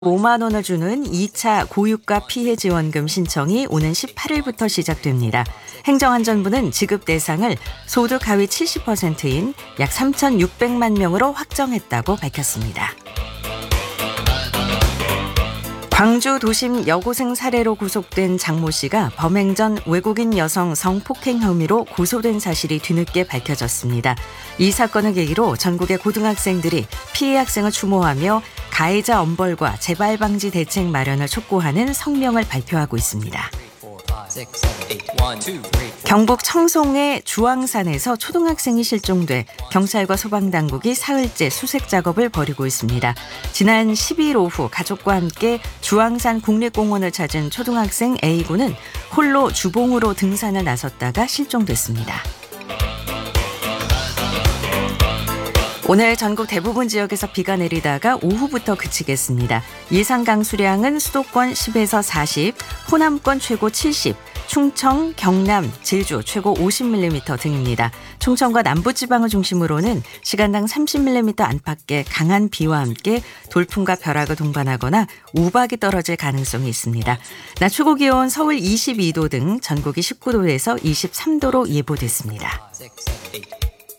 5만 원을 주는 2차 고유가 피해 지원금 신청이 오는 18일부터 시작됩니다. 행정안전부는 지급 대상을 소득 하위 70%인 약 3,600만 명으로 확정했다고 밝혔습니다. 광주 도심 여고생 살해로 구속된 장모 씨가 범행 전 외국인 여성 성폭행 혐의로 고소된 사실이 뒤늦게 밝혀졌습니다. 이 사건을 계기로 전국의 고등학생들이 피해 학생을 추모하며 가해자 엄벌과 재발 방지 대책 마련을 촉구하는 성명을 발표하고 있습니다. 경북 청송의 주황산에서 초등학생이 실종돼 경찰과 소방당국이 사흘째 수색 작업을 벌이고 있습니다. 지난 12일 오후 가족과 함께 주황산 국립공원을 찾은 초등학생 A군은 홀로 주봉으로 등산을 나섰다가 실종됐습니다. 오늘 전국 대부분 지역에서 비가 내리다가 오후부터 그치겠습니다. 예상 강수량은 수도권 10에서 40, 호남권 최고 70, 충청, 경남, 제주 최고 50mm 등입니다. 충청과 남부지방을 중심으로는 시간당 30mm 안팎의 강한 비와 함께 돌풍과 벼락을 동반하거나 우박이 떨어질 가능성이 있습니다. 낮 최고 기온 서울 22도 등 전국이 19도에서 23도로 예보됐습니다.